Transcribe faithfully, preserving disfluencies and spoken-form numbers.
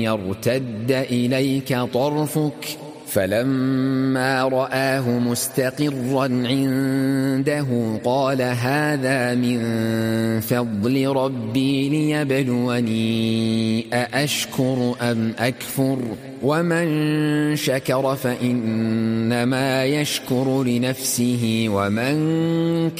يرتد إليك طرفك فلما رآه مستقرا عنده قال هذا من فضل ربي ليبلوني أأشكر أم أكفر ومن شكر فإنما يشكر لنفسه ومن